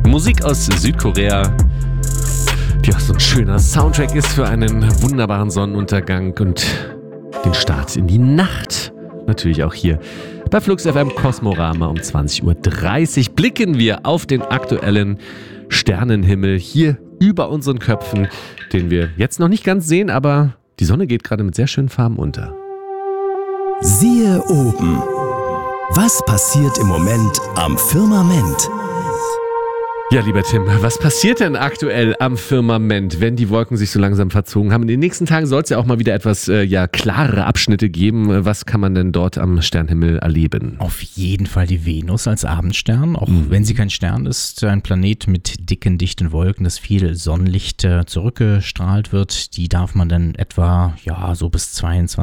Musik aus Südkorea, die auch so ein schöner Soundtrack ist für einen wunderbaren Sonnenuntergang und den Start in die Nacht. Natürlich auch hier bei Flux FM Kosmorama um 20.30 Uhr blicken wir auf den aktuellen Sternenhimmel hier über unseren Köpfen, den wir jetzt noch nicht ganz sehen, aber die Sonne geht gerade mit sehr schönen Farben unter. Siehe oben. Was passiert im Moment am Firmament? Ja, lieber Tim, was passiert denn aktuell am Firmament, wenn die Wolken sich so langsam verzogen haben? In den nächsten Tagen soll es ja auch mal wieder etwas klarere Abschnitte geben. Was kann man denn dort am Sternenhimmel erleben? Auf jeden Fall die Venus als Abendstern, auch wenn sie kein Stern ist, ein Planet mit dicken, dichten Wolken, das viel Sonnenlicht zurückgestrahlt wird. Die darf man dann etwa so bis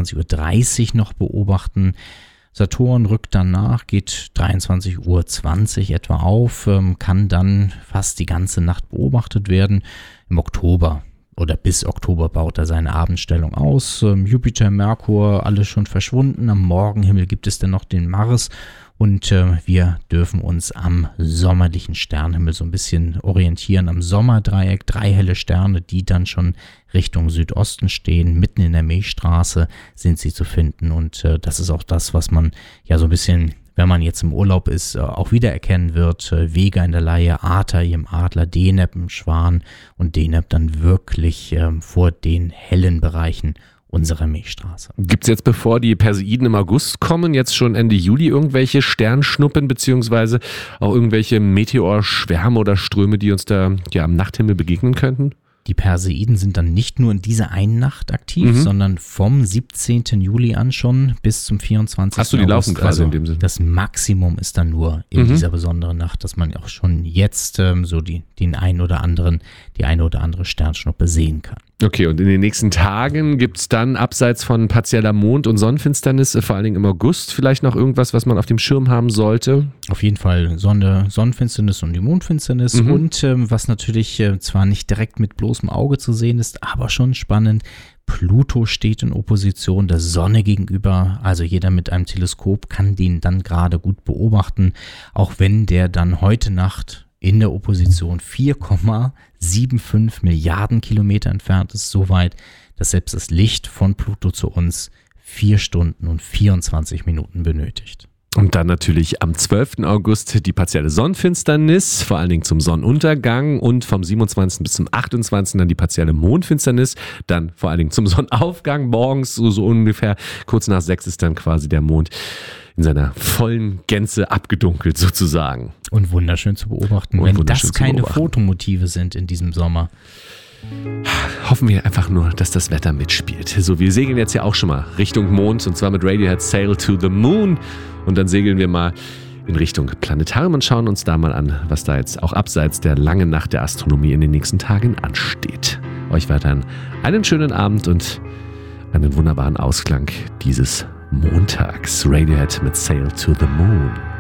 22.30 Uhr noch beobachten. Saturn rückt dann nach, geht 23.20 Uhr etwa auf, kann dann fast die ganze Nacht beobachtet werden. Im Oktober oder bis Oktober baut er seine Abendstellung aus. Jupiter, Merkur, alles schon verschwunden. Am Morgenhimmel gibt es dann noch den Mars und wir dürfen uns am sommerlichen Sternenhimmel so ein bisschen orientieren. Am Sommerdreieck 3 helle Sterne, die dann schon Richtung Südosten stehen. Mitten in der Milchstraße sind sie zu finden und das ist auch das, was man so ein bisschen, wenn man jetzt im Urlaub ist, auch wiedererkennen wird. Vega in der Laie, Ata im Adler, Deneb im Schwan und Deneb dann wirklich vor den hellen Bereichen unserer Milchstraße. Gibt es jetzt, bevor die Perseiden im August kommen, jetzt schon Ende Juli irgendwelche Sternschnuppen beziehungsweise auch irgendwelche Meteorschwärme oder Ströme, die uns da am Nachthimmel begegnen könnten? Die Perseiden sind dann nicht nur in dieser einen Nacht aktiv, sondern vom 17. Juli an schon bis zum 24. Hast du die August. laufen quasi in dem Sinne? Das Maximum ist dann nur in dieser besonderen Nacht, dass man auch schon jetzt die eine oder andere Sternschnuppe sehen kann. Okay, und in den nächsten Tagen gibt es dann abseits von partieller Mond- und Sonnenfinsternis, vor allen Dingen im August, vielleicht noch irgendwas, was man auf dem Schirm haben sollte? Auf jeden Fall Sonnenfinsternis und die Mondfinsternis und was natürlich zwar nicht direkt mit bloßem Auge zu sehen ist, aber schon spannend. Pluto steht in Opposition der Sonne gegenüber, also jeder mit einem Teleskop kann den dann gerade gut beobachten, auch wenn der dann heute Nacht in der Opposition 4,75 Milliarden Kilometer entfernt ist, so weit, dass selbst das Licht von Pluto zu uns 4 Stunden und 24 Minuten benötigt. Und dann natürlich am 12. August die partielle Sonnenfinsternis, vor allen Dingen zum Sonnenuntergang und vom 27. bis zum 28. dann die partielle Mondfinsternis, dann vor allen Dingen zum Sonnenaufgang morgens, so ungefähr kurz nach 6 ist dann quasi der Mond in seiner vollen Gänze abgedunkelt sozusagen. Und wunderschön zu beobachten, wenn das keine Fotomotive sind in diesem Sommer. Hoffen wir einfach nur, dass das Wetter mitspielt. So, wir segeln jetzt ja auch schon mal Richtung Mond und zwar mit Radiohead Sail to the Moon und dann segeln wir mal in Richtung Planetarium und schauen uns da mal an, was da jetzt auch abseits der langen Nacht der Astronomie in den nächsten Tagen ansteht. Euch weiterhin einen schönen Abend und einen wunderbaren Ausklang dieses Montags. Radiohead mit Sail to the Moon.